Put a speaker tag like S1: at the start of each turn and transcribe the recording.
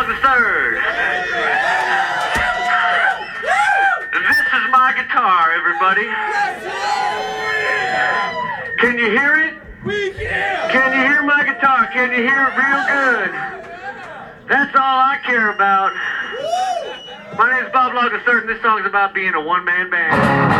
S1: Logg III. This is my guitar, everybody. Can you hear it?
S2: We can!
S1: Can you hear my guitar? Can you hear it real good? That's all I care about. My name is Bob Logg III, and this song's about being a one-man band.